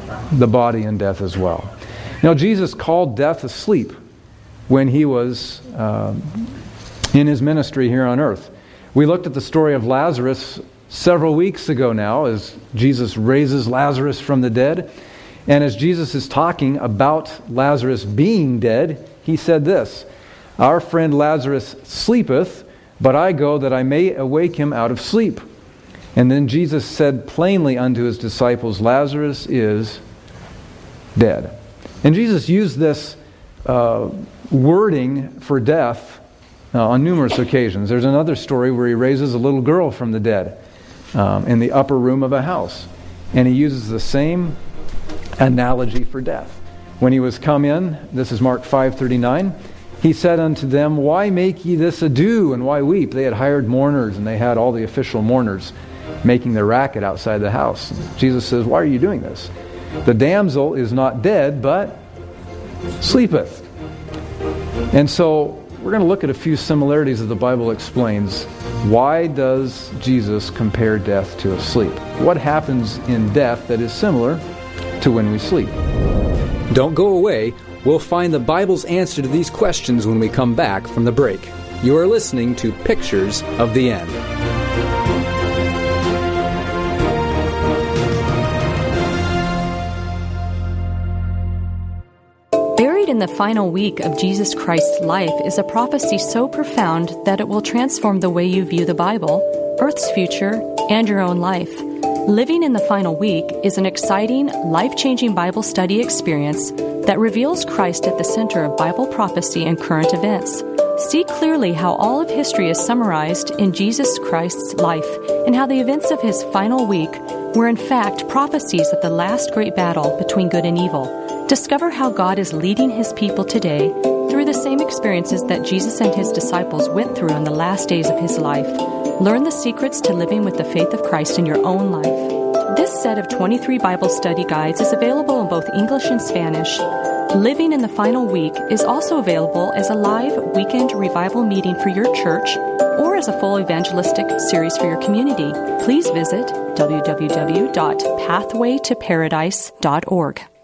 the body in death as well. Now, Jesus called death asleep when he was in his ministry here on earth. We looked at the story of Lazarus several weeks ago now as Jesus raises Lazarus from the dead. And as Jesus is talking about Lazarus being dead, he said this, "Our friend Lazarus sleepeth, but I go that I may awake him out of sleep." And then Jesus said plainly unto his disciples, "Lazarus is dead." And Jesus used this wording for death on numerous occasions. There's another story where he raises a little girl from the dead in the upper room of a house. And he uses the same analogy for death. When he was come in, this is Mark 5:39, he said unto them, "Why make ye this ado, and why weep?" They had hired mourners, and they had all the official mourners making the racket outside the house. Jesus says, "Why are you doing this? The damsel is not dead, but sleepeth." And so we're going to look at a few similarities that the Bible explains. Why does Jesus compare death to sleep? What happens in death that is similar to when we sleep? Don't go away. We'll find the Bible's answer to these questions when we come back from the break. You are listening to Pictures of the End. Buried in the final week of Jesus Christ's life is a prophecy so profound that it will transform the way you view the Bible, Earth's future, and your own life. Living in the Final Week is an exciting, life-changing Bible study experience that reveals Christ at the center of Bible prophecy and current events. See clearly how all of history is summarized in Jesus Christ's life and how the events of his final week were in fact prophecies of the last great battle between good and evil. Discover how God is leading his people today through the same experiences that Jesus and his disciples went through in the last days of his life. Learn the secrets to living with the faith of Christ in your own life. This set of 23 Bible study guides is available in both English and Spanish. Living in the Final Week is also available as a live weekend revival meeting for your church or as a full evangelistic series for your community. Please visit www.pathwaytoparadise.org.